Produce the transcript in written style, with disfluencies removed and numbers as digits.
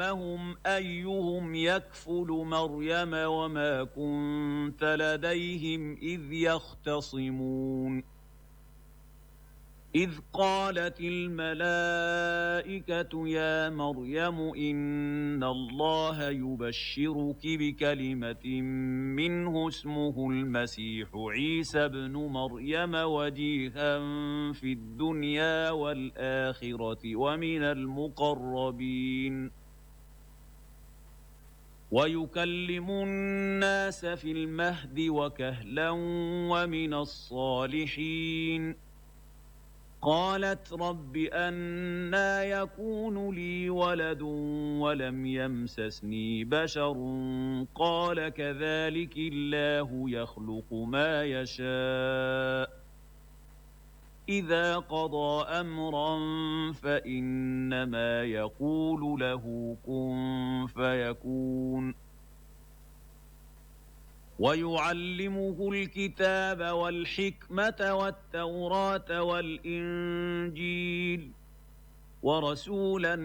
هم أيهم يكفل مريم وما كنت لديهم إذ يختصمون إذ قالت الملائكة يا مريم إن الله يبشرك بكلمة منه اسمه المسيح عيسى ابن مريم وجيها في الدنيا والآخرة ومن المقربين ويكلم الناس في المهد وكهلا ومن الصالحين قالت رب أنى يكون لي ولد ولم يمسسني بشر قال كذلك الله يخلق ما يشاء إذا قضى أمرا فإنما يقول له كن فيكون ويعلمه الكتاب والحكمة والتوراة والإنجيل ورسولا